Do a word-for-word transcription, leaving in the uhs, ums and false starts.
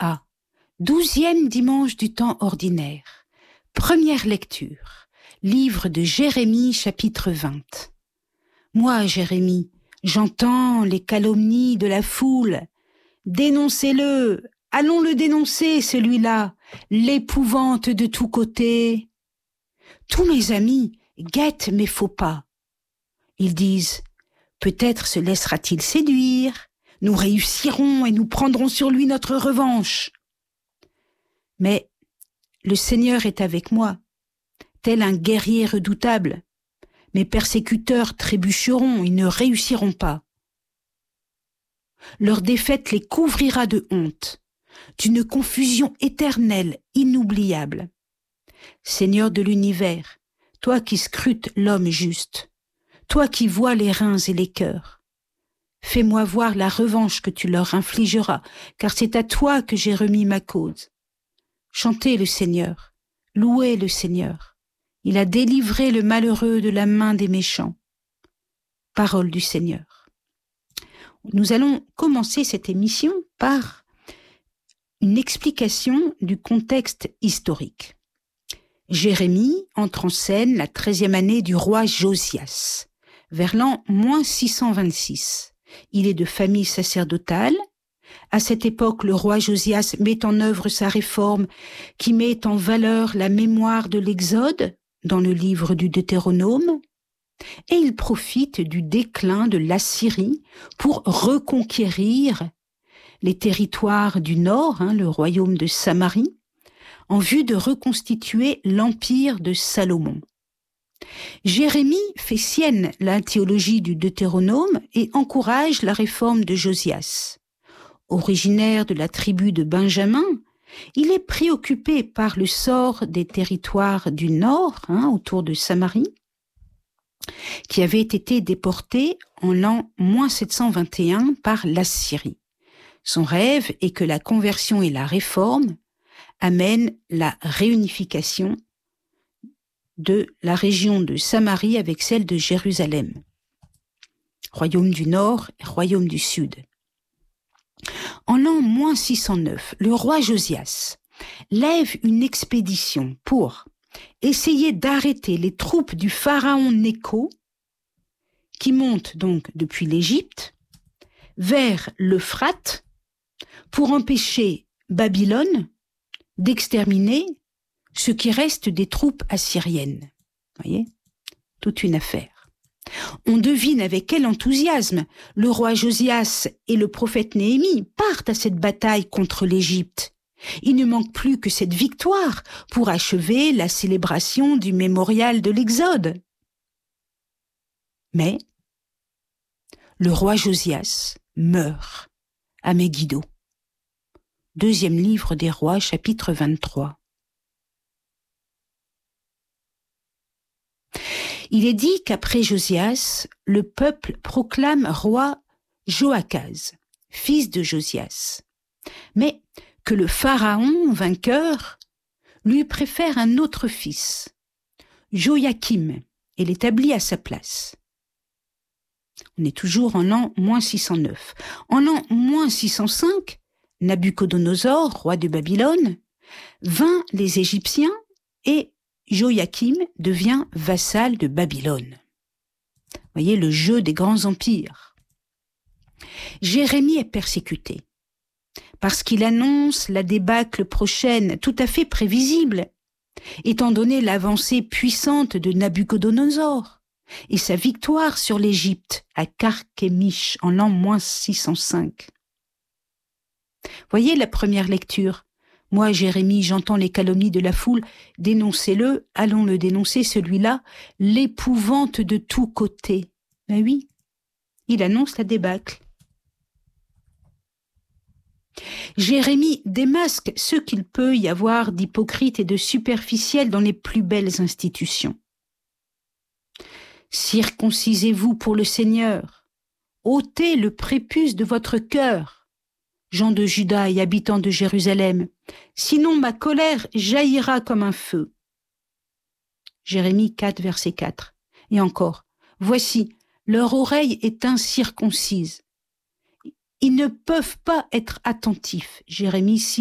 A. Douzième dimanche du temps ordinaire. Première lecture. Livre de Jérémie, chapitre vingt. Moi, Jérémie, j'entends les calomnies de la foule. Dénoncez-le, allons le dénoncer, celui-là, l'épouvante de tous côtés. Tous mes amis guettent mes faux pas. Ils disent, peut-être se laissera-t-il séduire, nous réussirons et nous prendrons sur lui notre revanche. Mais le Seigneur est avec moi, tel un guerrier redoutable. Mes persécuteurs trébucheront, ils ne réussiront pas. Leur défaite les couvrira de honte, d'une confusion éternelle, inoubliable. Seigneur de l'univers, toi qui scrutes l'homme juste, toi qui vois les reins et les cœurs, fais-moi voir la revanche que tu leur infligeras, car c'est à toi que j'ai remis ma cause. Chantez le Seigneur, louez le Seigneur. Il a délivré le malheureux de la main des méchants. Parole du Seigneur. Nous allons commencer cette émission par une explication du contexte historique. Jérémie entre en scène la treizième année du roi Josias, vers l'an moins six cent vingt-six. Il est de famille sacerdotale. À cette époque, le roi Josias met en œuvre sa réforme qui met en valeur la mémoire de l'Exode dans le livre du Deutéronome, et il profite du déclin de l'Assyrie pour reconquérir les territoires du nord, hein, le royaume de Samarie, en vue de reconstituer l'empire de Salomon. Jérémie fait sienne la théologie du Deutéronome et encourage la réforme de Josias. Originaire de la tribu de Benjamin, il est préoccupé par le sort des territoires du nord, hein, autour de Samarie, qui avaient été déportés en l'an moins sept cent vingt et un par l'Assyrie. Son rêve est que la conversion et la réforme amènent la réunification de la région de Samarie avec celle de Jérusalem. Royaume du Nord et Royaume du Sud. En l'an moins six cent neuf, le roi Josias lève une expédition pour essayer d'arrêter les troupes du pharaon Nécho, qui montent donc depuis l'Égypte vers l'Euphrate, pour empêcher Babylone d'exterminer ce qui reste des troupes assyriennes. Voyez, toute une affaire. On devine avec quel enthousiasme le roi Josias et le prophète Néhémie partent à cette bataille contre l'Égypte. Il ne manque plus que cette victoire pour achever la célébration du mémorial de l'Exode. Mais le roi Josias meurt à Megiddo. Deuxième livre des rois, chapitre vingt-trois. Il est dit qu'après Josias, le peuple proclame roi Joachaz, fils de Josias, mais que le pharaon vainqueur lui préfère un autre fils, Joachim, et l'établit à sa place. On est toujours en l'an moins six cent neuf. En l'an moins six cent cinq, Nabuchodonosor, roi de Babylone, vainc les Égyptiens et Joachim devient vassal de Babylone. Voyez le jeu des grands empires. Jérémie est persécuté parce qu'il annonce la débâcle prochaine, tout à fait prévisible, étant donné l'avancée puissante de Nabuchodonosor et sa victoire sur l'Égypte à Carchemish en l'an moins six cent cinq. Voyez la première lecture. Moi, Jérémie, j'entends les calomnies de la foule, dénoncez-le, allons le dénoncer, celui-là, l'épouvante de tous côtés. Ben oui, il annonce la débâcle. Jérémie démasque ce qu'il peut y avoir d'hypocrite et de superficiel dans les plus belles institutions. Circoncisez-vous pour le Seigneur, ôtez le prépuce de votre cœur, gens de Juda et habitants de Jérusalem, sinon ma colère jaillira comme un feu. Jérémie quatre, verset quatre. Et encore, voici, leur oreille est incirconcise. Ils ne peuvent pas être attentifs. Jérémie six,